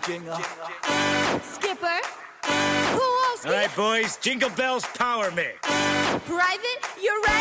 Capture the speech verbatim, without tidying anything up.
Jingle. Skipper. Kowalski. All right, boys, Jingle Bells Power Mix. Private, you're ready?